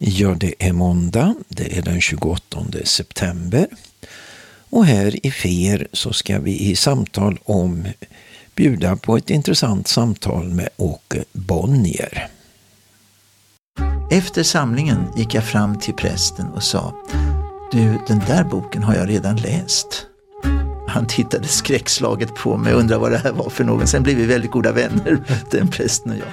Ja, det är måndag. Det är den 28 september. Och här i FER så ska vi i samtal bjuda på ett intressant samtal med Åke Bonnier. Efter samlingen gick jag fram till prästen och sa: "Du, den där boken har jag redan läst." Han tittade skräckslaget på mig och undrade vad det här var för någon. Sen blev vi väldigt goda vänner, den prästen och jag.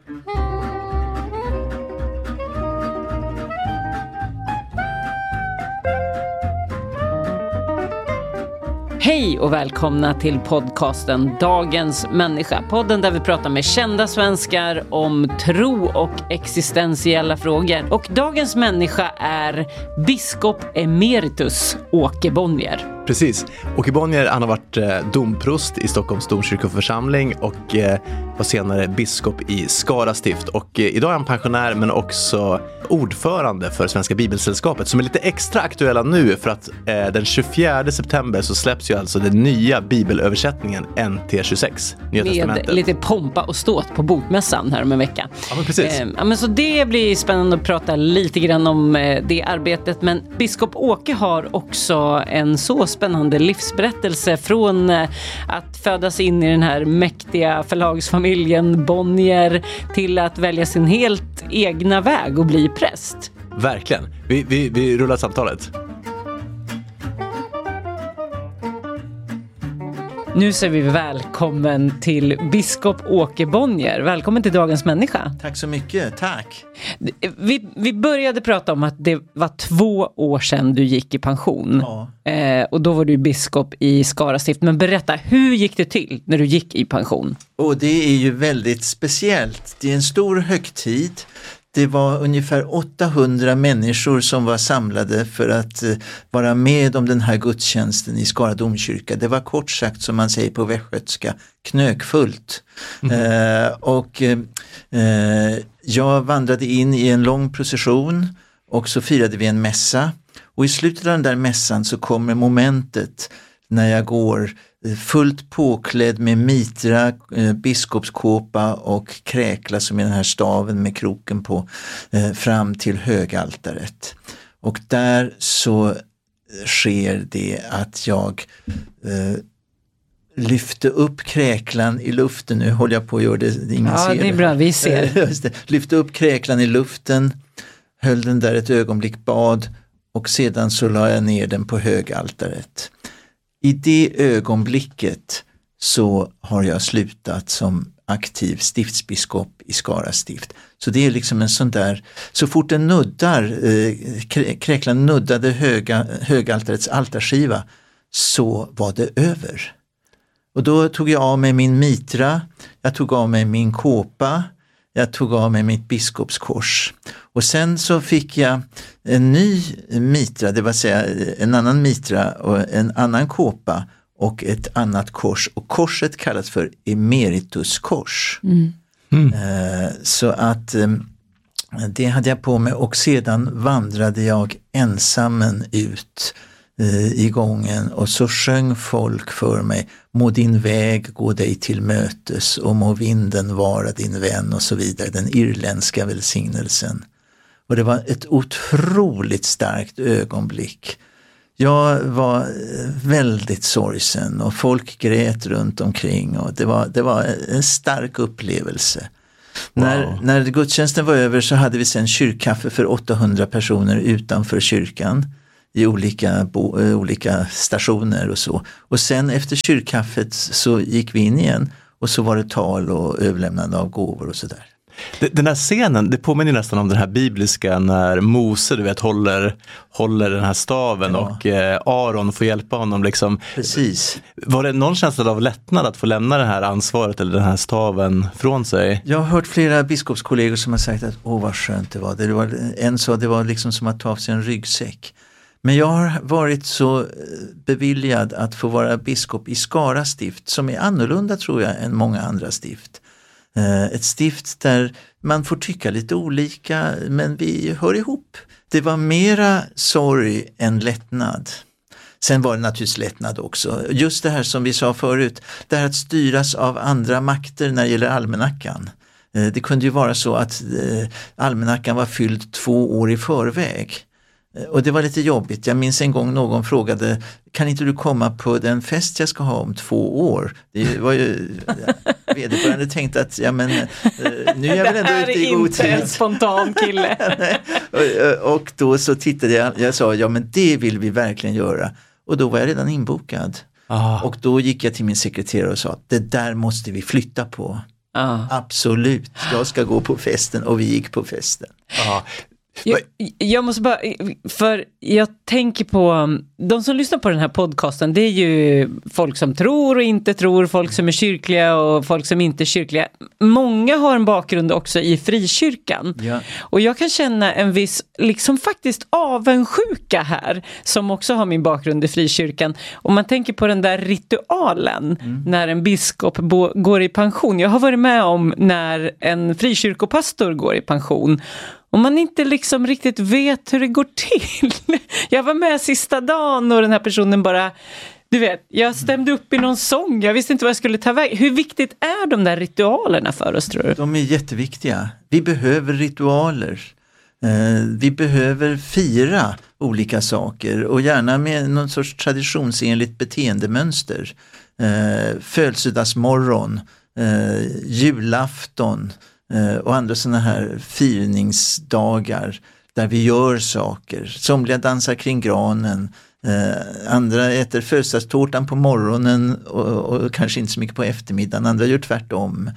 Hej och välkomna till podcasten Dagens människa. Podden där vi pratar med kända svenskar om tro och existentiella frågor. Och dagens människa är biskop emeritus Åke Bonnier. Precis. Åke Bonnier, han har varit domprost i Stockholms domkyrkoförsamling och var senare biskop i Skara stift. Och idag är han pensionär men också ordförande för Svenska Bibelsällskapet, som är lite extra aktuella nu för att den 24 september så släpps ju alltså den nya bibelöversättningen NT26, Nya Testamentet. Med lite pompa och ståt på bokmässan här om en vecka. Ja, men precis. Så det blir spännande att prata lite grann om det arbetet. Men biskop Åke har också en så spännande livsberättelse från att födas in i den här mäktiga förlagsfamiljen Bonnier till att välja sin helt egna väg och bli präst. Verkligen. Vi rullar samtalet. Nu säger vi välkommen till biskop Åke Bonnier. Välkommen till Dagens människa. Tack så mycket, tack. Vi började prata om att det var 2 år sedan du gick i pension. Ja. Och då var du biskop i Skara stift. Men berätta, hur gick det till när du gick i pension? Och det är ju väldigt speciellt. Det är en stor högtid. Det var ungefär 800 människor som var samlade för att vara med om den här gudstjänsten i Skara domkyrka. Det var kort sagt, som man säger på västgötska, knökfullt. Jag vandrade in i en lång procession och så firade vi en mässa. Och i slutet av den där mässan så kommer momentet när jag går fullt påklädd med mitra, biskopskåpa och kräkla som är den här staven med kroken på, fram till högaltaret. Och där så sker det att jag lyfte upp kräklan i luften. Nu håller jag på att göra det, ingen ser det. Ja, det är bra, vi ser. Lyfte upp kräklan i luften, höll den där ett ögonblick, bad och sedan så la jag ner den på högaltaret. I det ögonblicket så har jag slutat som aktiv stiftsbiskop i Skara stift. Så det är liksom en sån där, så fort den kräklan nuddade högaltarets altarskiva så var det över. Och då tog jag av mig min mitra, jag tog av mig min kåpa, jag tog av mig mitt biskopskors. Och sen så fick jag en ny mitra, det vill säga en annan mitra och en annan kåpa och ett annat kors. Och korset kallas för emerituskors. Så att det hade jag på mig och sedan vandrade jag ensammen ut i gången och så sjöng folk för mig: må din väg gå dig till mötes och må vinden vara din vän och så vidare, den irländska välsignelsen. Och det var ett otroligt starkt ögonblick. Jag var väldigt sorgsen och folk grät runt omkring och det var en stark upplevelse. Wow. När gudstjänsten var över så hade vi sen kyrkkaffe för 800 personer utanför kyrkan i olika stationer och så. Och sen efter kyrkkaffet så gick vi in igen och så var det tal och överlämnande av gåvor och sådär. Den här scenen, det påminner nästan om den här bibliska när Mose, du vet, håller den här staven, ja. Och Aron får hjälpa honom liksom. Precis. Var det någon känsla av lättnad att få lämna det här ansvaret eller den här staven från sig? Jag har hört flera biskopskollegor som har sagt att vad skönt det var. Det var liksom som att ta av sig en ryggsäck. Men jag har varit så beviljad att få vara biskop i Skara stift, som är annorlunda tror jag än många andra stift. Ett stift där man får tycka lite olika, men vi hör ihop. Det var mera sorg än lättnad. Sen var det naturligtvis lättnad också. Just det här som vi sa förut, det här att styras av andra makter när det gäller almanackan. Det kunde ju vara så att almanackan var fylld 2 år i förväg. Och det var lite jobbigt. Jag minns en gång någon frågade, kan inte du komma på den fest jag ska ha om 2 år? Det var ju, vederbörande tänkte att nu är jag väl ändå ute i god tid. Det här är inte en spontan kille. Och då så tittade jag sa, men det vill vi verkligen göra. Och då var jag redan inbokad. Och då gick jag till min sekreterare och sa, det där måste vi flytta på. Absolut, jag ska gå på festen, och vi gick på festen. Jag måste bara, för jag tänker på de som lyssnar på den här podcasten, det är ju folk som tror och inte tror, folk som är kyrkliga och folk som inte är kyrkliga. Många har en bakgrund också i frikyrkan. Ja. Och jag kan känna en viss liksom faktiskt avundsjuka här, som också har min bakgrund i frikyrkan. Om man tänker på den där ritualen när en biskop går i pension. Jag har varit med om när en frikyrkopastor går i pension. Om man inte liksom riktigt vet hur det går till. Jag var med sista dagen och den här personen bara, du vet, jag stämde upp i någon sång. Jag visste inte vad jag skulle ta väg. Hur viktigt är de där ritualerna för oss, tror du? De är jätteviktiga. Vi behöver ritualer. Vi behöver fira olika saker och gärna med någon sorts traditionsenligt beteendemönster. Födelsedagsmorgon, julafton och andra sådana här firningsdagar där vi gör saker. Somliga dansar kring granen, andra äter födelsedagstårtan på morgonen och kanske inte så mycket på eftermiddagen, andra gör tvärtom.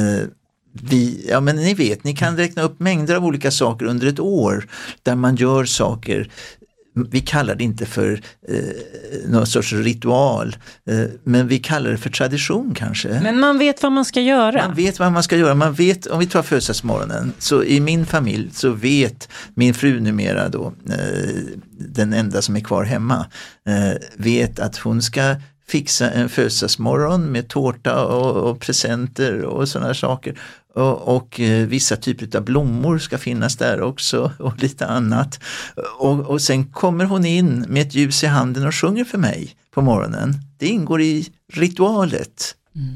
Men ni vet, ni kan räkna upp mängder av olika saker under ett år där man gör saker. Vi kallar det inte för någon sorts ritual, men vi kallar det för tradition kanske. Men man vet vad man ska göra. Man vet vad man ska göra. Man vet, om vi tar födelsedagsmorgonen, så i min familj så vet min fru numera då, den enda som är kvar hemma, vet att hon ska fixa en födelsedagsmorgon med tårta och presenter och sådana saker. Och vissa typer av blommor ska finnas där också och lite annat. Och sen kommer hon in med ett ljus i handen och sjunger för mig på morgonen. Det ingår i ritualet.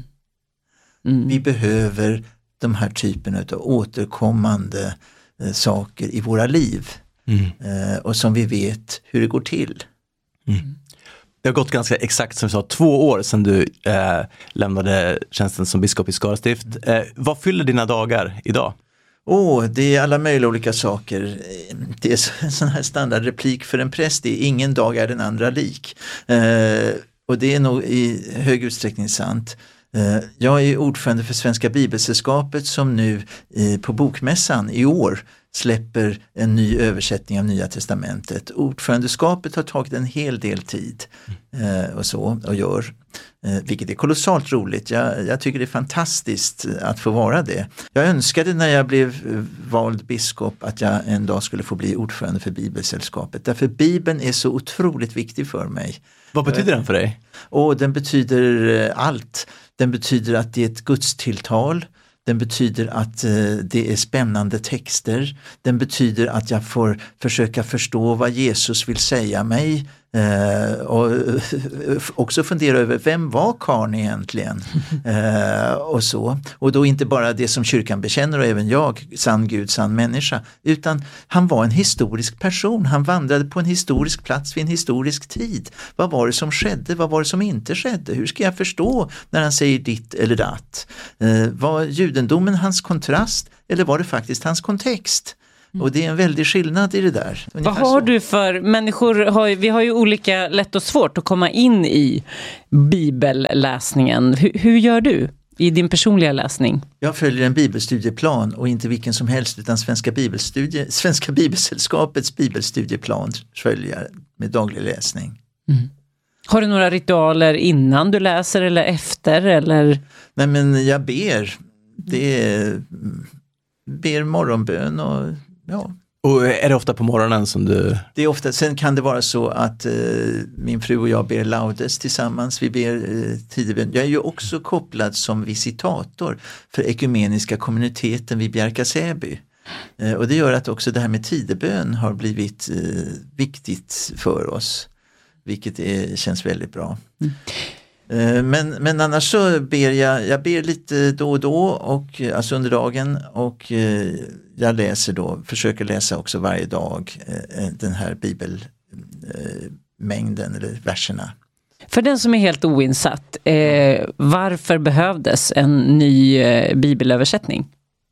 Vi behöver de här typerna av återkommande saker i våra liv. Och som vi vet hur det går till. Det har gått ganska exakt som vi sa 2 år sedan du lämnade tjänsten som biskop i Skara stift. Vad fyller dina dagar idag? Det är alla möjliga olika saker. Det är en sån här standardreplik för en präst. Det är ingen dag är den andra lik. Och det är nog i hög utsträckning sant. Jag är ordförande för Svenska Bibelsällskapet som nu på Bokmässan i år släpper en ny översättning av Nya testamentet. Ordförandeskapet har tagit en hel del tid och gör, vilket är kolossalt roligt. Jag tycker det är fantastiskt att få vara det. Jag önskade när jag blev vald biskop att jag en dag skulle få bli ordförande för Bibelsällskapet. Därför Bibeln är så otroligt viktig för mig. Vad betyder den för dig? Den betyder allt. Den betyder att det är ett gudstilltal. Den betyder att det är spännande texter. Den betyder att jag får försöka förstå vad Jesus vill säga mig. Och också fundera över vem var karln egentligen? Och så. Och då inte bara det som kyrkan bekänner och även jag, sann Gud, sann människa. Utan han var en historisk person. Han vandrade på en historisk plats vid en historisk tid. Vad var det som skedde? Vad var det som inte skedde? Hur ska jag förstå när han säger ditt eller datt? Var judendomen hans kontrast eller var det faktiskt hans kontext? Och det är en väldig skillnad i det där. Vad har du för människor? Vi har ju olika lätt och svårt att komma in i bibelläsningen. Hur gör du i din personliga läsning? Jag följer en bibelstudieplan och inte vilken som helst utan Svenska Bibelsällskapets bibelstudieplan följer jag med daglig läsning. Har du några ritualer innan du läser eller efter? Eller? Nej, men jag ber. Ber morgonbön och ja. Och är det ofta på morgonen som du... Det är ofta, sen kan det vara så att min fru och jag ber laudes tillsammans, vi ber tidebön. Jag är ju också kopplad som visitator för ekumeniska kommuniteten vid Bjärka-Säby. Och det gör att också det här med tidebön har blivit viktigt för oss, vilket känns väldigt bra. Men annars så ber jag ber lite då och då, och, alltså under dagen, och jag läser då, försöker läsa också varje dag den här bibelmängden eller verserna. För den som är helt oinsatt, varför behövdes en ny bibelöversättning?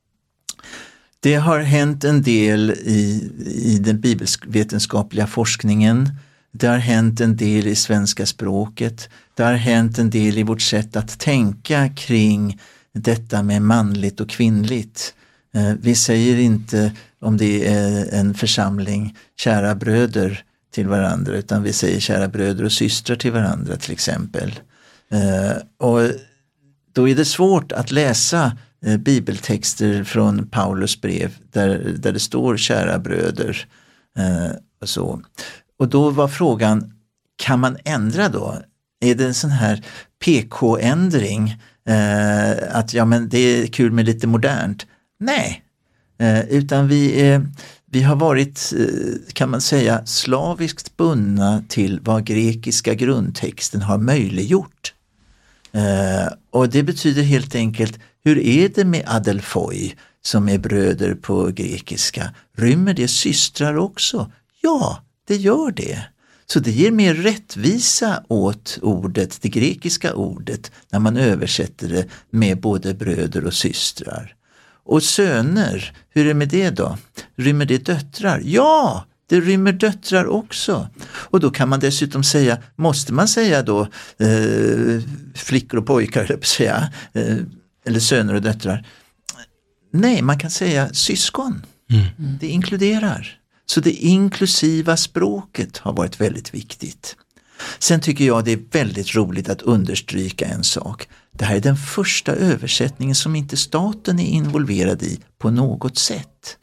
Det har hänt en del i den bibelvetenskapliga forskningen. Det har hänt en del i svenska språket. Det har hänt en del i vårt sätt att tänka kring detta med manligt och kvinnligt. Vi säger inte, om det är en församling, kära bröder till varandra, utan vi säger kära bröder och systrar till varandra till exempel. Och då är det svårt att läsa bibeltexter från Paulus brev där det står kära bröder och så. Och då var frågan, kan man ändra då? Är det en sån här PK-ändring? Att ja, men det är kul med lite modernt? Nej, utan vi har varit, kan man säga, slaviskt bundna till vad grekiska grundtexten har möjliggjort. Och det betyder helt enkelt, hur är det med adelfoi som är bröder på grekiska? Rymmer det systrar också? Ja, det gör det. Så det ger mer rättvisa åt ordet, det grekiska ordet, när man översätter det med både bröder och systrar. Och söner, hur är det med det då? Rymmer det döttrar? Ja, det rymmer döttrar också. Och då kan man dessutom säga, måste man säga då flickor och pojkar, eller söner och döttrar? Nej, man kan säga syskon. Det inkluderar. Så det inklusiva språket har varit väldigt viktigt. Sen tycker jag det är väldigt roligt att understryka en sak. Det här är den första översättningen som inte staten är involverad i på något sätt.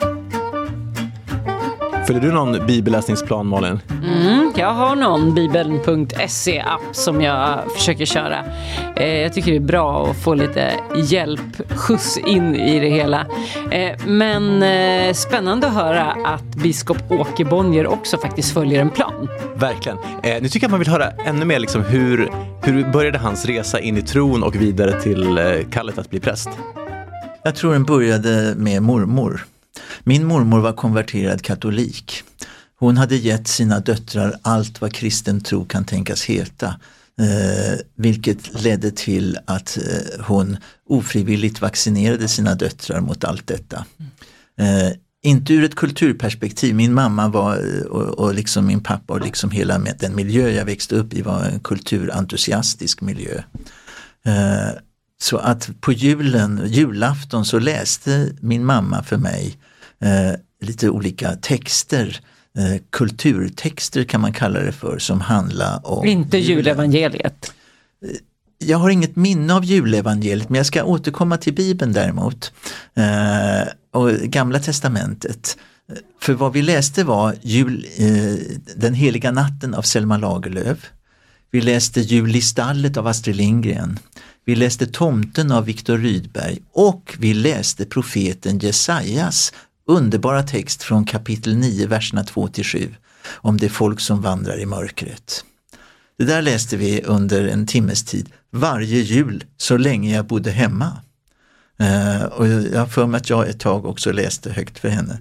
Följer du någon bibelläsningsplan, Malin? Jag har någon bibeln.se-app som jag försöker köra. Jag tycker det är bra att få lite hjälp, skjuts in i det hela. Men spännande att höra att biskop Åke Bonnier också faktiskt följer en plan. Verkligen. Nu tycker jag att man vill höra ännu mer liksom hur började hans resa in i tron och vidare till kallet att bli präst? Jag tror den började med mormor. Min mormor var konverterad katolik. Hon hade gett sina döttrar allt vad kristen tro kan tänkas heta. Vilket ledde till att hon ofrivilligt vaccinerade sina döttrar mot allt detta. Inte ur ett kulturperspektiv. Min mamma var, och liksom min pappa och liksom hela den miljö jag växte upp i var en kulturentusiastisk miljö. Så att på julafton så läste min mamma för mig lite olika texter, kulturtexter kan man kalla det för, som handlar om inte julevangeliet. Jag har inget minne av julevangeliet, men jag ska återkomma till Bibeln däremot. Och Gamla testamentet. För vad vi läste var Den heliga natten av Selma Lagerlöf. Vi läste Jul i stallet av Astrid Lindgren. Vi läste Tomten av Viktor Rydberg. Och vi läste profeten Jesajas underbara text från kapitel 9, verserna 2-7. Om det folk som vandrar i mörkret. Det där läste vi under en timmes tid. Varje jul så länge jag bodde hemma. Och jag har för mig att jag ett tag också läste högt för henne.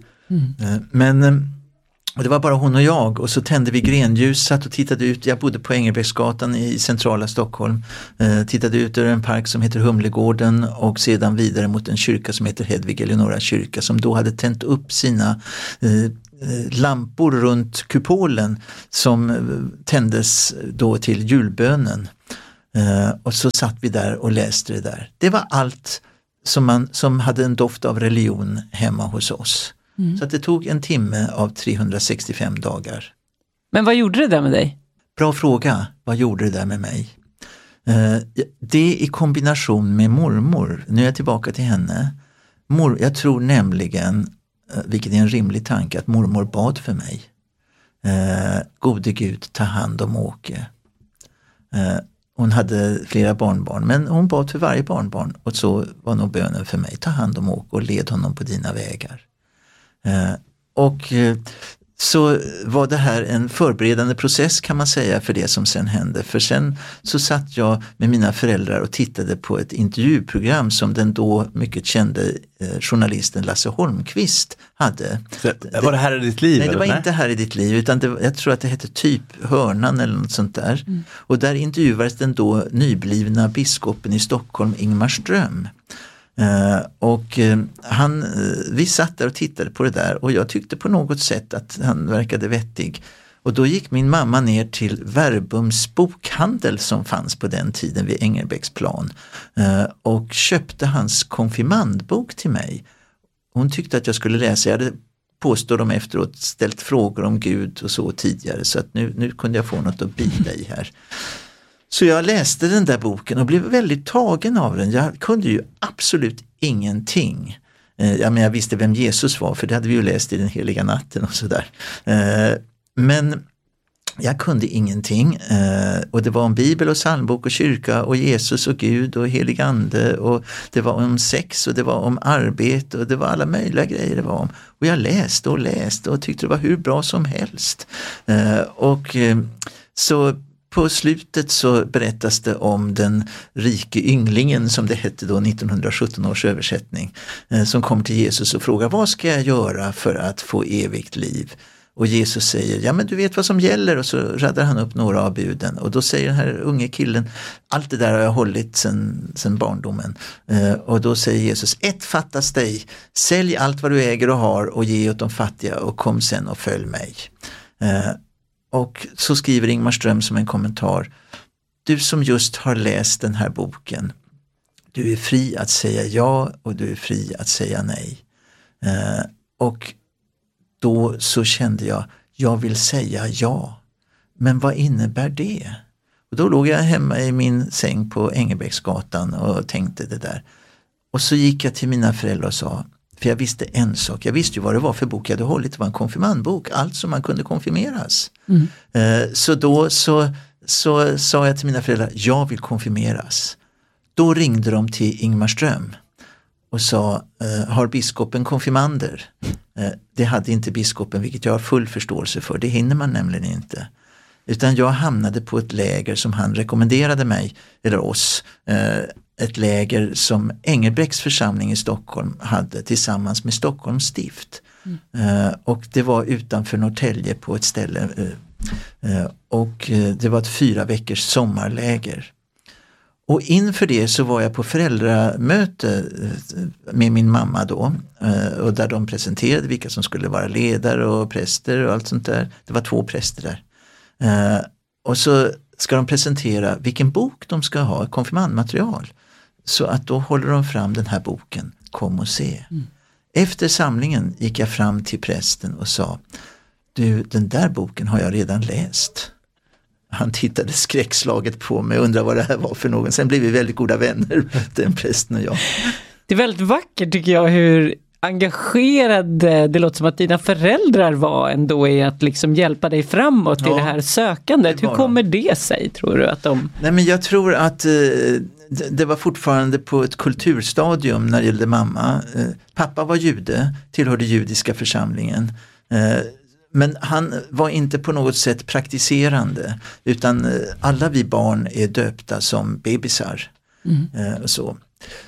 Och det var bara hon och jag, och så tände vi grenljus, satt och tittade ut. Jag bodde på Engelbrektsgatan i centrala Stockholm. Tittade ut över en park som heter Humlegården och sedan vidare mot en kyrka som heter Hedvig Eleonora kyrka, som då hade tänt upp sina lampor runt kupolen som tändes då till julbönen. Och så satt vi där och läste det där. Det var allt som hade en doft av religion hemma hos oss. Så att det tog en timme av 365 dagar. Men vad gjorde det där med dig? Bra fråga. Vad gjorde det där med mig? Det i kombination med mormor. Nu är jag tillbaka till henne. Jag tror nämligen, vilket är en rimlig tanke, att mormor bad för mig. Gode Gud, ta hand om Åke. Hon hade flera barnbarn, men hon bad för varje barnbarn. Och så var nog bönen för mig. Ta hand om Åke och led honom på dina vägar. Och så var det här en förberedande process kan man säga för det som sen hände. För sen så satt jag med mina föräldrar och tittade på ett intervjuprogram som den då mycket kände journalisten Lasse Holmqvist hade. Var det här i ditt liv? Nej, det var eller? inte här i ditt liv, utan jag tror att det hette typ Hörnan eller något sånt där. Och där intervjuades den då nyblivna biskopen i Stockholm, Ingmar Ström. Vi satt där och tittade på det där och jag tyckte på något sätt att han verkade vettig. Och då gick min mamma ner till Verbums bokhandel som fanns på den tiden vid Engelbrektsplan och köpte hans konfirmandbok till mig. Hon tyckte att jag skulle läsa, jag hade påstår de efteråt ställt frågor om Gud och så tidigare, så att nu kunde jag få något att bida i här. Så jag läste den där boken och blev väldigt tagen av den. Jag kunde ju absolut ingenting. Jag visste vem Jesus var, för det hade vi ju läst i Den heliga natten och sådär. Men jag kunde ingenting. Och det var om Bibel och psalmbok och kyrka och Jesus och Gud och helig ande. Och det var om sex och det var om arbete och det var alla möjliga grejer det var om. Och jag läste och tyckte det var hur bra som helst. Så på slutet så berättas det om den rike ynglingen, som det hette då, 1917 års översättning, som kom till Jesus och frågar: vad ska jag göra för att få evigt liv? Och Jesus säger: ja, men du vet vad som gäller. Och så raddar han upp några av buden. Och då säger den här unge killen: allt det där har jag hållit sedan barndomen. Och då säger Jesus: ett fattas dig, sälj allt vad du äger och har och ge åt de fattiga och kom sen och följ mig. Och så skriver Ingmar Ström som en kommentar: du som just har läst den här boken, du är fri att säga ja och du är fri att säga nej. Och då så kände jag vill säga ja. Men vad innebär det? Och då låg jag hemma i min säng på Engelbrektsgatan och tänkte det där. Och så gick jag till mina föräldrar och sa, för jag visste en sak, jag visste ju vad det var för bok jag hade hållit, det var en konfirmandbok, allt som man kunde konfirmeras. Så då så sa jag till mina föräldrar, jag vill konfirmeras. Då ringde de till Ingmar Ström och sa, har biskopen konfirmander? Det hade inte biskopen, vilket jag har full förståelse för, det hinner man nämligen inte. Utan jag hamnade på ett läger som han rekommenderade mig, eller oss, ett läger som Engelbrekts församling i Stockholm hade tillsammans med Stockholms stift. Och det var utanför Norrtälje på ett ställe. Och det var ett 4 veckors sommarläger. Och inför det så var jag på föräldramöte med min mamma då. Och där de presenterade vilka som skulle vara ledare och präster och allt sånt där. Det var 2 präster där. Och så ska de presentera vilken bok de ska ha, konfirmandmaterial. Så att då håller de fram den här boken, Kom och se. Efter samlingen gick jag fram till prästen och sa, du, den där boken har jag redan läst. Han tittade skräckslaget på mig och undrade vad det här var för någon. Sen blev vi väldigt goda vänner, den prästen och jag. Det är väldigt vackert tycker jag hur engagerade det låter som att dina föräldrar var ändå i att liksom hjälpa dig framåt i det här sökandet. Hur kommer det sig, tror du? Att de... Nej, men jag tror att det var fortfarande på ett kulturstadium när det gällde mamma. Pappa var jude, tillhörde judiska församlingen. Men han var inte på något sätt praktiserande, utan alla vi barn är döpta som bebisar. Så.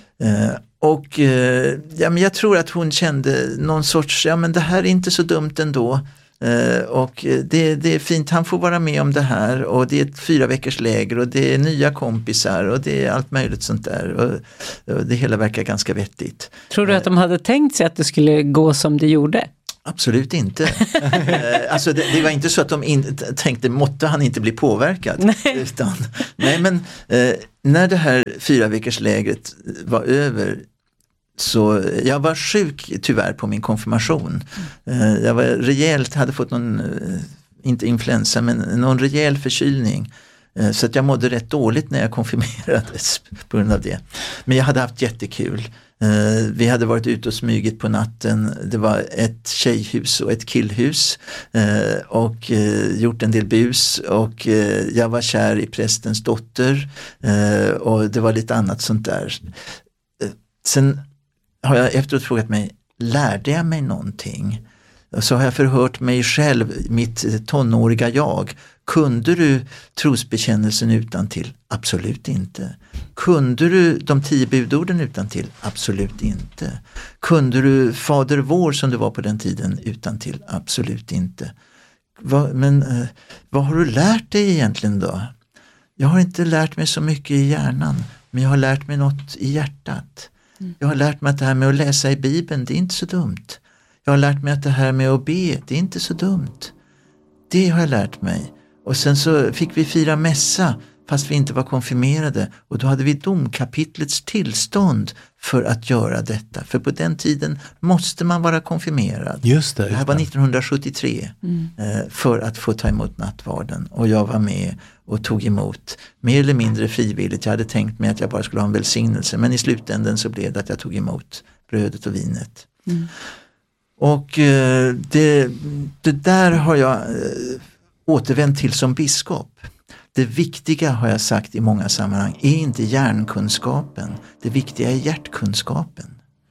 Men jag tror att hon kände någon sorts, men det här är inte så dumt ändå. Och det är fint, han får vara med om det här och det är ett 4 veckors läger och det är nya kompisar och det är allt möjligt sånt där och det hela verkar ganska vettigt. Tror du att de hade tänkt sig att det skulle gå som det gjorde? Absolut inte. Alltså det var inte så att de tänkte, måtte han inte bli påverkad. Men när det här 4 veckors lägret var över, så jag var sjuk tyvärr på min konfirmation. Jag var rejält, hade fått någon, inte influensa, men någon rejäl förkylning. Så att jag mådde rätt dåligt när jag konfirmerades på grund av det. Men jag hade haft jättekul. Vi hade varit ute och smugit på natten. Det var ett tjejhus och ett killhus och gjort en del bus och jag var kär i prästens dotter och det var lite annat sånt där. Sen har jag efteråt frågat mig, lärde jag mig någonting? Så har jag förhört mig själv, mitt tonåriga jag. Kunde du trosbekännelsen utantill? Absolut inte. Kunde du de 10 budorden utantill? Absolut inte. Kunde du Fader vår som det var på den tiden utantill? Absolut inte. Men vad har du lärt dig egentligen då? Jag har inte lärt mig så mycket i hjärnan, men jag har lärt mig något i hjärtat. Jag har lärt mig att det här med att läsa i Bibeln, det är inte så dumt. Jag har lärt mig att det här med att be, det är inte så dumt. Det har jag lärt mig. Och sen så fick vi fira mässa fast vi inte var konfirmerade. Och då hade vi domkapitlets tillstånd för att göra detta. För på den tiden måste man vara konfirmerad. Just det. Det här var 1973 för att få ta emot nattvarden. Och jag var med och tog emot mer eller mindre frivilligt. Jag hade tänkt mig att jag bara skulle ha en välsignelse. Men i slutändan så blev det att jag tog emot brödet och vinet. Och det där har jag återvänt till som biskop. Det viktiga, har jag sagt i många sammanhang, är inte hjärnkunskapen. Det viktiga är hjärtkunskapen.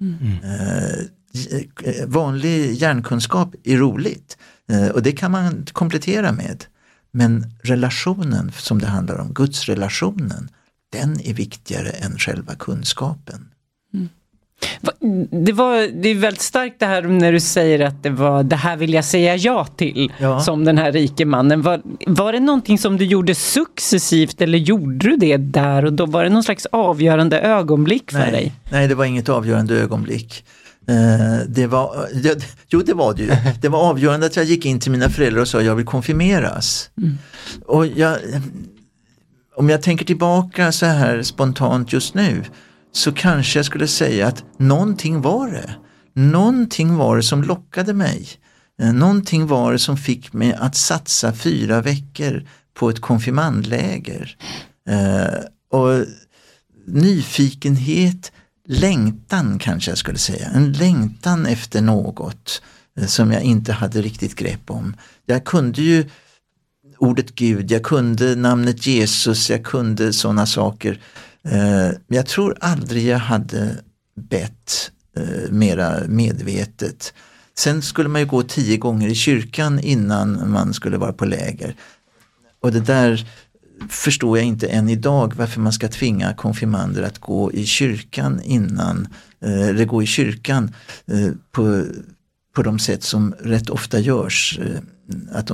Vanlig hjärnkunskap är roligt. Och det kan man komplettera med. Men relationen som det handlar om, Guds relationen, den är viktigare än själva kunskapen. Det är väldigt starkt det här när du säger att det här vill jag säga ja till, som den här rike mannen. Var det någonting som du gjorde successivt eller gjorde du det där och då? Var det någon slags avgörande ögonblick för dig? Nej, det var inget avgörande ögonblick. Det var det ju. Det var avgörande att jag gick in till mina föräldrar och sa jag vill konfirmeras. Och om jag tänker tillbaka så här spontant just nu, så kanske jag skulle säga att någonting var det. Någonting var det som lockade mig. Någonting var det som fick mig att satsa 4 veckor på ett konfirmandläger. Och nyfikenhet, längtan kanske jag skulle säga. En längtan efter något som jag inte hade riktigt grepp om. Jag kunde ju ordet Gud, jag kunde namnet Jesus, jag kunde sådana saker. Men jag tror aldrig jag hade bett mera medvetet. Sen skulle man ju gå 10 gånger i kyrkan innan man skulle vara på läger. Och det där förstår jag inte än idag, varför man ska tvinga konfirmander att gå i kyrkan innan, eller gå i kyrkan på de sätt som rätt ofta görs. Att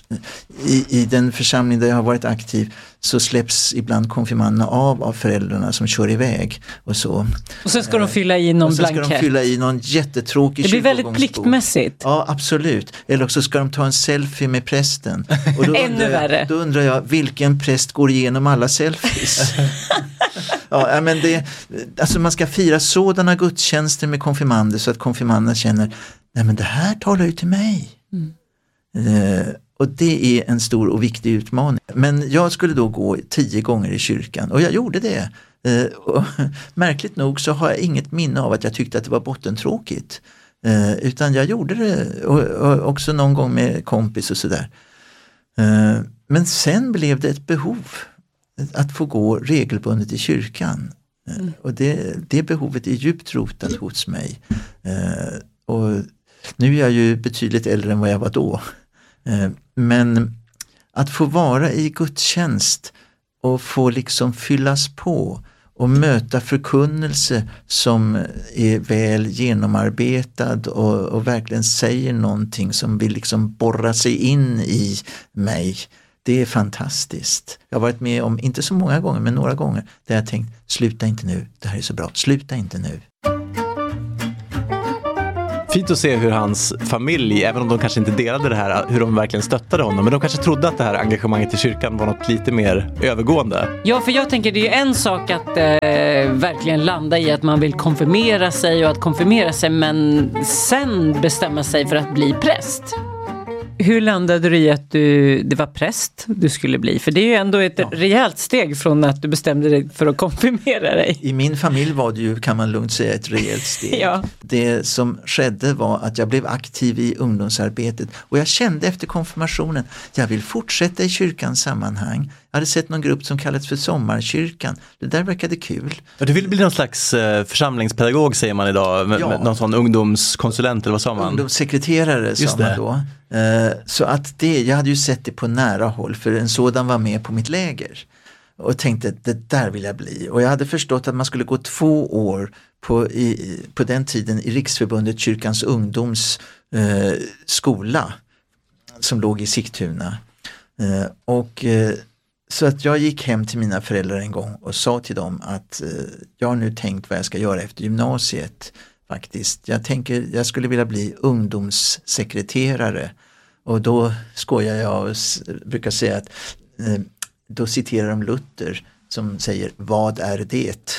i den församling där jag har varit aktiv så släpps ibland konfirmanderna av föräldrarna som kör iväg och så. Och sen ska de fylla i någon blankett. Och sen ska de fylla i någon jättetråkig. Det blir väldigt pliktmässigt. Ja, absolut. Eller också ska de ta en selfie med prästen. Och då ännu värre. Då undrar jag, vilken präst går igenom alla selfies? Ja, men alltså man ska fira sådana gudstjänster med konfirmander så att konfirmanderna känner, nej men det här talar ju till mig. Och det är en stor och viktig utmaning. Men jag skulle då gå 10 gånger i kyrkan och jag gjorde det. Och märkligt nog så har jag inget minne av att jag tyckte att det var bottentråkigt. Utan jag gjorde det och också någon gång med kompis och sådär. Men sen blev det ett behov att få gå regelbundet i kyrkan. Och det behovet är djupt rotat hos mig. Och nu är jag ju betydligt äldre än vad jag var då. Men att få vara i gudstjänst och få liksom fyllas på och möta förkunnelse som är väl genomarbetad och verkligen säger någonting som vill liksom borra sig in i mig. Det är fantastiskt. Jag har varit med om, inte så många gånger, men några gånger där jag tänkt, sluta inte nu, det här är så bra, sluta inte nu. Fint att se hur hans familj, även om de kanske inte delade det här, hur de verkligen stöttade honom. Men de kanske trodde att det här engagemanget i kyrkan var något lite mer övergående. Ja, för jag tänker det är en sak att verkligen landa i att man vill konfirmera sig och att konfirmera sig, men sen bestämma sig för att bli präst. Hur landade du i att det var präst du skulle bli? För det är ju ändå ett rejält steg från att du bestämde dig för att konfirmera dig. I min familj var det ju, kan man lugnt säga, ett rejält steg. Ja. Det som skedde var att jag blev aktiv i ungdomsarbetet och jag kände efter konfirmationen, jag vill fortsätta i kyrkans sammanhang. Jag hade sett någon grupp som kallades för Sommarkyrkan. Det där verkade kul. Du vill bli någon slags församlingspedagog säger man idag. Någon sån ungdomskonsulent eller vad sa man? Ungdomssekreterare sa man då. Så att jag hade ju sett det på nära håll för en sådan var med på mitt läger. Och tänkte det där vill jag bli. Och jag hade förstått att man skulle gå 2 år på den tiden i Riksförbundet Kyrkans ungdoms skola som låg i Sigtuna. Så att jag gick hem till mina föräldrar en gång och sa till dem att jag har nu tänkt vad jag ska göra efter gymnasiet faktiskt. Jag skulle vilja bli ungdomssekreterare och då skojar jag och brukar säga att då citerar de Luther som säger vad är det?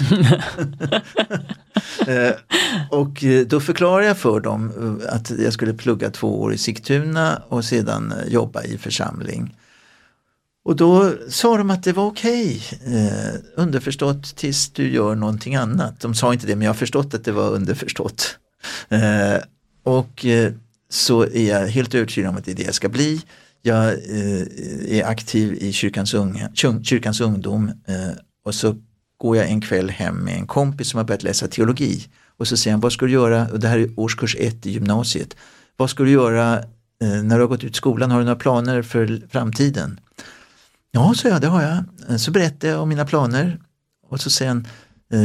Och då förklarar jag för dem att jag skulle plugga 2 år i Sigtuna och sedan jobba i församling. Och då sa de att det var okej. Underförstått tills du gör någonting annat. De sa inte det men jag har förstått att det var underförstått. Så är jag helt övertygad om att det är det jag ska bli. Jag är aktiv i kyrkans ungdom och så går jag en kväll hem med en kompis som har börjat läsa teologi. Och så säger han, vad ska du göra? Och det här är årskurs 1 i gymnasiet. Vad ska du göra när du har gått ut skolan? Har du några planer för framtiden? Ja, så det har jag. Så berättar jag om mina planer och så säger han,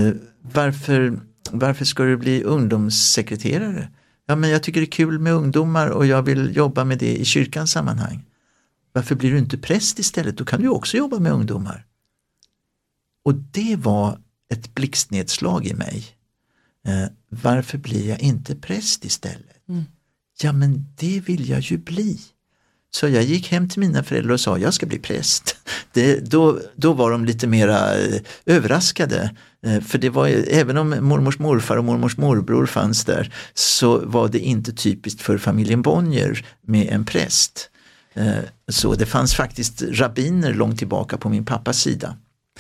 varför ska du bli ungdomssekreterare? Ja, men jag tycker det är kul med ungdomar och jag vill jobba med det i kyrkans sammanhang. Varför blir du inte präst istället? Då kan du också jobba med ungdomar. Och det var ett blixtnedslag i mig. Varför blir jag inte präst istället? Ja, men det vill jag ju bli. Så jag gick hem till mina föräldrar och sa jag ska bli präst. Då var de lite mera överraskade. För det var även om mormors morfar och mormors morbror fanns där så var det inte typiskt för familjen Bonnier med en präst. Så det fanns faktiskt rabbiner långt tillbaka på min pappas sida.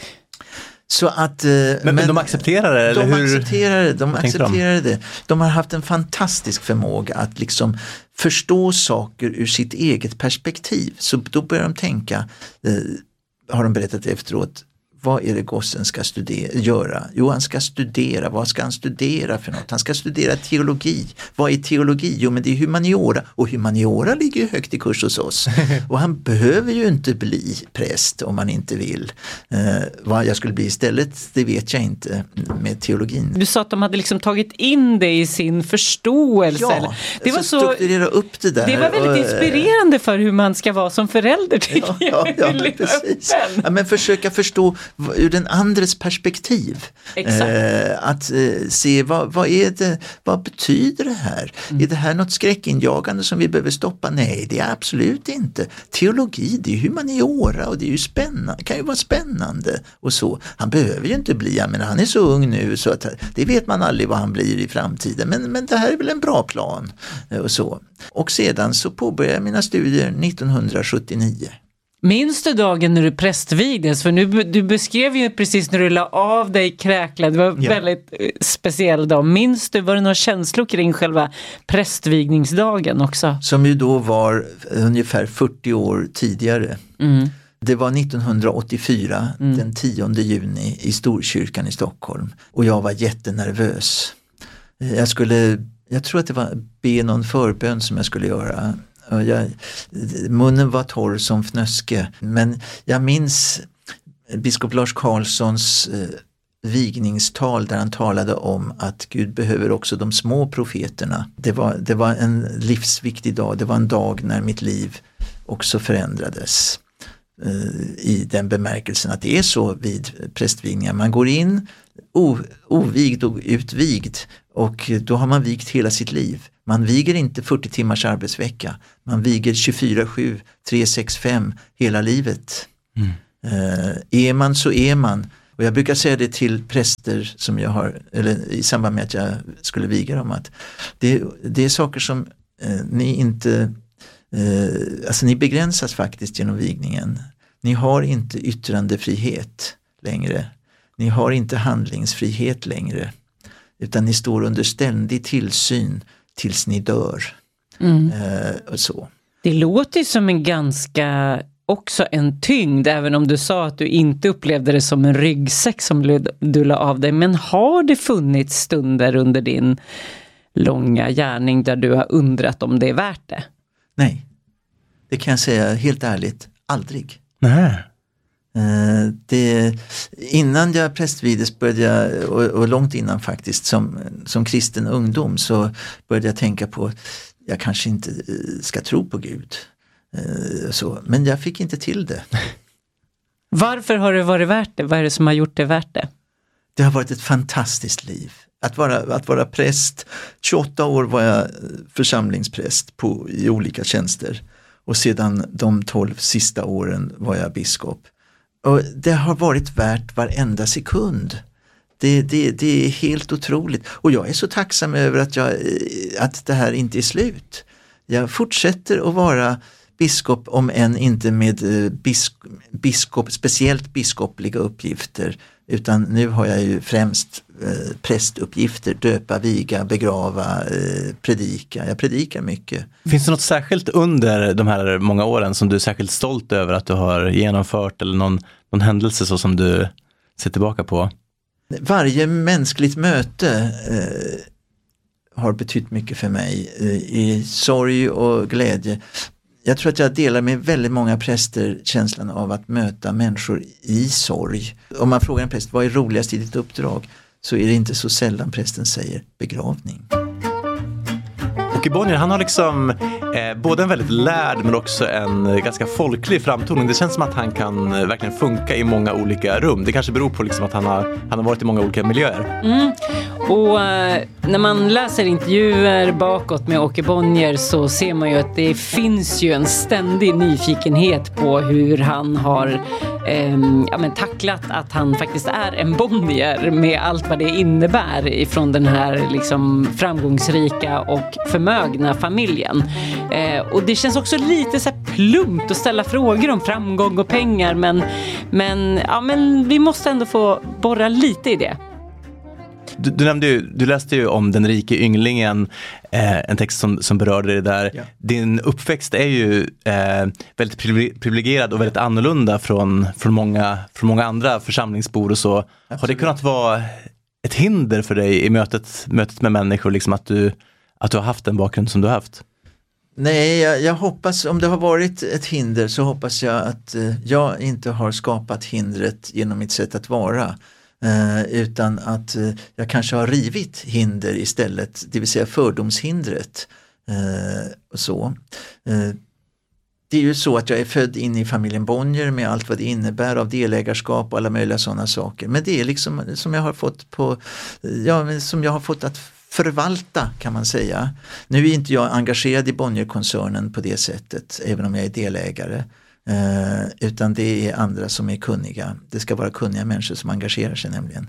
Så att, men de accepterar det? Eller de accepterar det. De har haft en fantastisk förmåga att liksom förstå saker ur sitt eget perspektiv. Så då börjar de tänka, har de berättat efteråt, vad är det gossen ska göra? Jo, han ska studera. Vad ska han studera för något? Han ska studera teologi. Vad är teologi? Jo, men det är humaniora. Och humaniora ligger ju högt i kurs hos oss. Och han behöver ju inte bli präst om han inte vill. Vad jag skulle bli istället, det vet jag inte med teologin. Du sa att de hade liksom tagit in det i sin förståelse. Ja, det var så strukturera upp det där. Det var väldigt inspirerande för hur man ska vara som förälder, tycker jag. Ja, precis. Ja, men försöka förstå ur den andres perspektiv. Att se vad är det, vad betyder det här? Är det här något skräckinjagande som vi behöver stoppa? Nej, det är absolut inte. Teologi, det är humaniora och det är ju spännande, kan ju vara spännande och så. Han behöver ju inte bli, men han är så ung nu så att det vet man aldrig vad han blir i framtiden. Men det här är väl en bra plan och så. Och sedan så påbörjade jag mina studier 1979. Minns du dagen när du prästvigdes? För du beskrev ju precis när du la av dig kräkla. Det var en väldigt speciell dag. Minns du, var det några känslor kring själva prästvigningsdagen också? Som ju då var ungefär 40 år tidigare. Det var 1984, den 10 juni i Storkyrkan i Stockholm. Och jag var jättenervös. Jag tror att det var be någon förbön som jag skulle göra. Munnen var torr som fnöske, men jag minns biskop Lars Karlssons vigningstal där han talade om att Gud behöver också de små profeterna. Det var en livsviktig dag, det var en dag när mitt liv också förändrades i den bemärkelsen att det är så vid prästvigningar. Man går in ovigd och utvigd och då har man vigt hela sitt liv. Man viger inte 40 timmars arbetsvecka. Man viger 24/7, 365 hela livet. Är man så är man. Och jag brukar säga det till präster som jag har, eller i samband med att jag skulle viga dem, att det är saker som ni inte, alltså ni begränsas faktiskt genom vigningen. Ni har inte yttrandefrihet längre. Ni har inte handlingsfrihet längre. Utan ni står under ständig tillsyn tills ni dör. Och så. Det låter som en ganska också en tyngd, även om du sa att du inte upplevde det som en ryggsäck som du la av dig. Men har det funnits stunder under din långa gärning där du har undrat om det är värt det? Nej, det kan jag säga helt ärligt, aldrig. Nej. Innan jag prästvigdes började jag, och långt innan faktiskt, som kristen ungdom så började jag tänka på jag kanske inte ska tro på Gud. Men jag fick inte till det. Varför har det varit värt det? Vad är det som har gjort det värt det? Det har varit ett fantastiskt liv. Att vara präst, 28 år var jag församlingspräst i olika tjänster. Och sedan de 12 sista åren var jag biskop. Och det har varit värt varenda sekund. Det är helt otroligt. Och jag är så tacksam över att det här inte är slut. Jag fortsätter att vara biskop, om än inte med speciellt biskopliga uppgifter. Utan nu har jag ju främst prästuppgifter, döpa, viga, begrava, predika. Jag predikar mycket. Finns det något särskilt under de här många åren som du är särskilt stolt över att du har genomfört, eller någon händelse så som du ser tillbaka på? Varje mänskligt möte har betytt mycket för mig i sorg och glädje. Jag tror att jag delar med väldigt många präster känslan av att möta människor i sorg. Om man frågar en präst, vad är roligast i ditt uppdrag? Så är det inte så sällan prästen säger begravning. Åke Bonnier, han har liksom både en väldigt lärd men också en ganska folklig framtoning. Det känns som att han kan verkligen funka i många olika rum. Det kanske beror på liksom att han har varit i många olika miljöer. Och när man läser intervjuer bakåt med Åke Bonnier så ser man ju att det finns ju en ständig nyfikenhet på hur han har tacklat att han faktiskt är en Bonnier med allt vad det innebär ifrån den här liksom framgångsrika och förmögna familjen. Och det känns också lite så här plumpt att ställa frågor om framgång och pengar, men vi måste ändå få borra lite i det. Du läste ju om den rike ynglingen, en text som berörde det där. Ja. Din uppväxt är ju väldigt privilegierad och väldigt annorlunda från många andra församlingsbor och så. Absolut. Har det kunnat vara ett hinder för dig i mötet med människor, liksom att du har haft den bakgrund som du har haft? Nej, jag hoppas, om det har varit ett hinder så hoppas jag att jag inte har skapat hindret genom mitt sätt att vara. Utan att jag kanske har rivit hinder istället, det vill säga fördomshindret. Det är ju så att jag är född in i familjen Bonnier med allt vad det innebär av delägarskap och alla möjliga sådana saker. Men det är liksom som jag har fått att förvalta, kan man säga. Nu är inte jag engagerad i Bonnier-koncernen på det sättet, även om jag är delägare. Utan det är andra som är kunniga. Det ska vara kunniga människor som engagerar sig nämligen.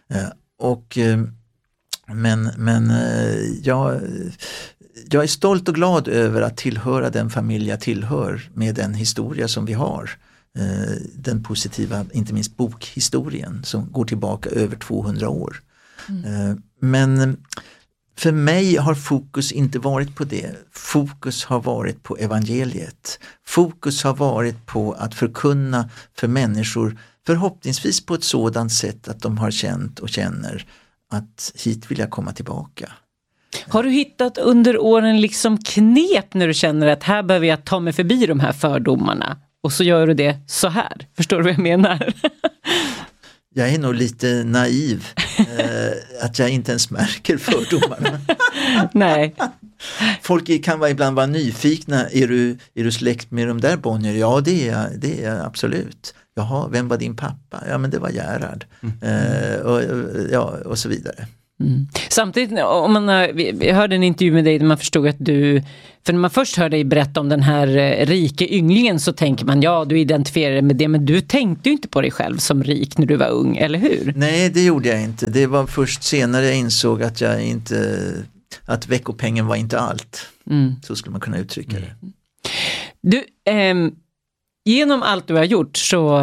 Jag är stolt och glad över att tillhöra den familj jag tillhör med den historia som vi har. Den positiva, inte minst bokhistorien som går tillbaka över 200 år. Men för mig har fokus inte varit på det. Fokus har varit på evangeliet. Fokus har varit på att förkunna för människor, förhoppningsvis på ett sådant sätt att de har känt och känner att hit vill jag komma tillbaka. Har du hittat under åren liksom knep när du känner att här behöver jag ta mig förbi de här fördomarna? Och så gör du det så här. Förstår du vad jag menar? Jag är nog lite naiv att jag inte ens märker fördomarna. Nej. Folk kan ibland vara nyfikna. Är du släkt med de där Bonnier? Ja, det är jag absolut. Jaha, vem var din pappa? Ja, men det var Gerhard. Och så vidare. Samtidigt, vi hörde en intervju med dig där man förstod att för när man först hörde dig berätta om den här rike ynglingen så tänker man, ja, du identifierar dig med det, men du tänkte ju inte på dig själv som rik när du var ung, eller hur? Nej, det gjorde jag inte. Det var först senare jag insåg att veckopengen var inte allt. Så skulle man kunna uttrycka det. Du, genom allt du har gjort så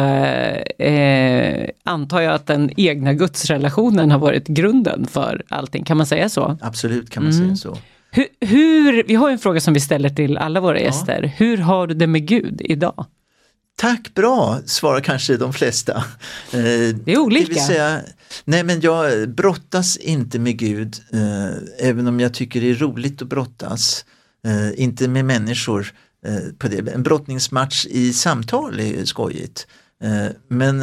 antar jag att den egna gudsrelationen har varit grunden för allting. Kan man säga så? Absolut kan man säga så. Vi har en fråga som vi ställer till alla våra gäster. Hur har du det med Gud idag? Tack, bra, svarar kanske de flesta. Det är olika. Det vill säga, nej men jag brottas inte med Gud, även om jag tycker det är roligt att brottas. Inte med människor på det. En brottningsmatch i samtal är skojigt. Men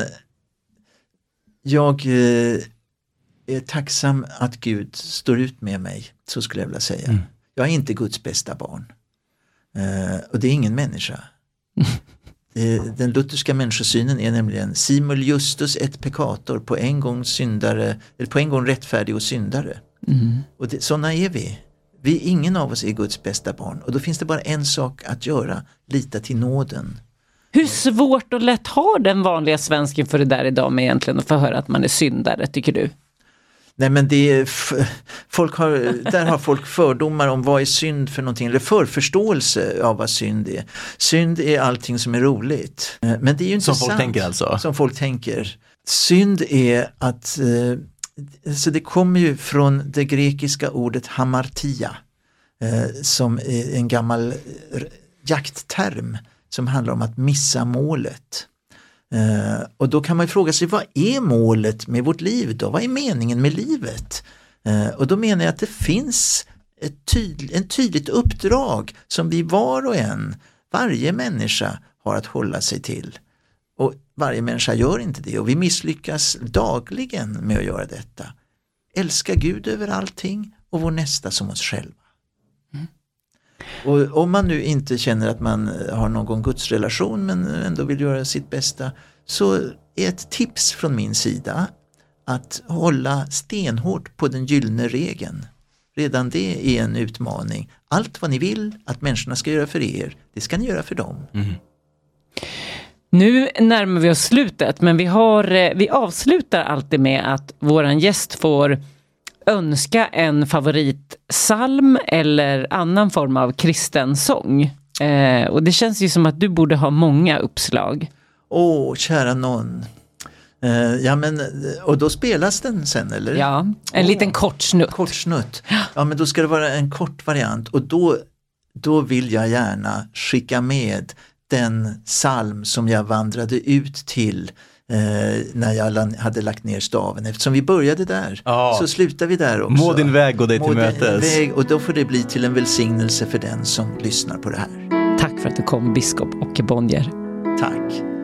jag är tacksam att Gud står ut med mig, så skulle jag vilja säga. Jag är inte Guds bästa barn. Och det är ingen människa. Den lutherska människosynen är nämligen simul justus et peccator, på en gång syndare, eller på en gång rättfärdig och syndare. Och sådana är vi. Ingen av oss är Guds bästa barn. Och då finns det bara en sak att göra, lita till nåden. Hur svårt och lätt har den vanliga svensken för det där idag med egentligen att få höra att man är syndare, tycker du? Nej, men det är där har folk fördomar om vad är synd för någonting, eller förförståelse av vad synd är. Synd är allting som är roligt. Men det är ju inte som sant. Folk tänker alltså? Som folk tänker. Synd är att, så det kommer ju från det grekiska ordet hamartia, som är en gammal jaktterm som handlar om att missa målet. Och då kan man fråga sig, vad är målet med vårt liv då? Vad är meningen med livet? Och då menar jag att det finns en tydligt uppdrag som vi var och en, varje människa har att hålla sig till. Och varje människa gör inte det, och vi misslyckas dagligen med att göra detta. Älska Gud över allting och vår nästa som oss själva. Och om man nu inte känner att man har någon gudsrelation men ändå vill göra sitt bästa, så är ett tips från min sida att hålla stenhårt på den gyllene regeln. Redan det är en utmaning. Allt vad ni vill att människorna ska göra för er, det ska ni göra för dem. Nu närmar vi oss slutet, men vi avslutar alltid med att våran gäst får önska en favoritsalm eller annan form av kristen sång. Och det känns ju som att du borde ha många uppslag. Kära någon. Ja, men, och då spelas den sen, eller? Ja, en liten kort snutt. Kort snutt. Ja, men då ska det vara en kort variant. Och då vill jag gärna skicka med den psalm som jag vandrade ut till när jag hade lagt ner staven. Eftersom vi började där, så slutar vi där också. Må din väg gå dig till mötes. Och då får det bli till en välsignelse för den som lyssnar på det här. Tack för att du kom, biskop Åke Bonnier. Tack.